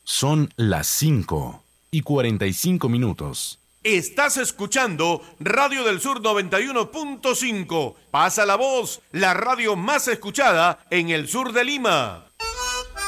Son las 5:45. Estás escuchando Radio del Sur 91.5. Pasa la voz, la radio más escuchada en el sur de Lima.